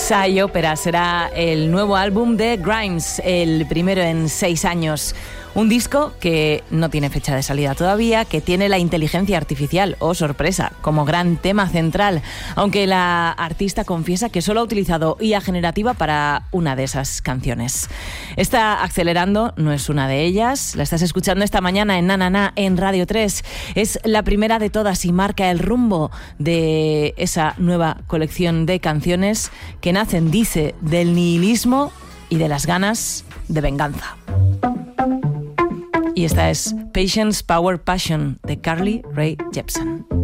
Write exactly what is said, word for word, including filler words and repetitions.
Psy Opera será el nuevo álbum de Grimes, el primero en seis años. Un disco que no tiene fecha de salida todavía, que tiene la inteligencia artificial, oh sorpresa, como gran tema central, aunque la artista confiesa que solo ha utilizado I A generativa para una de esas canciones. Está acelerando, no es una de ellas, la estás escuchando esta mañana en Na Na Na en Radio tres. Es la primera de todas y marca el rumbo de esa nueva colección de canciones que nacen, dice, del nihilismo y de las ganas de venganza. Y esta es Patience, Power, Passion de Carly Rae Jepsen.